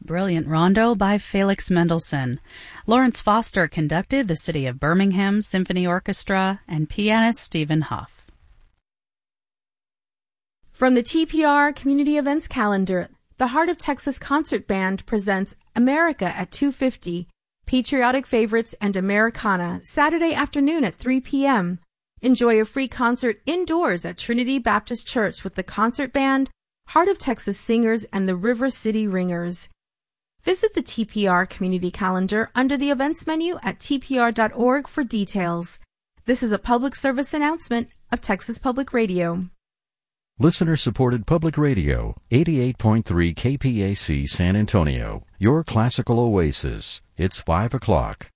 Brilliant Rondo by Felix Mendelssohn. Lawrence Foster conducted the City of Birmingham Symphony Orchestra and pianist Stephen Huff. From the TPR Community Events Calendar, the Heart of Texas Concert Band presents America at 2:50, Patriotic Favorites and Americana, Saturday afternoon at 3 p.m. Enjoy a free concert indoors at Trinity Baptist Church with the concert band, Heart of Texas Singers, and the River City Ringers. Visit the TPR Community Calendar under the events menu at tpr.org for details. This is a public service announcement of Texas Public Radio. Listener-supported Public Radio, 88.3 KPAC San Antonio, your classical oasis. It's 5 o'clock.